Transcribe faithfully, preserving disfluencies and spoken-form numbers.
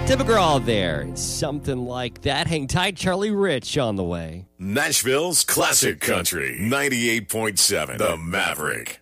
Tim McGraw there. Something like that. Hang tight, Charlie Rich on the way. Nashville's Classic Country, ninety-eight point seven, The Maverick.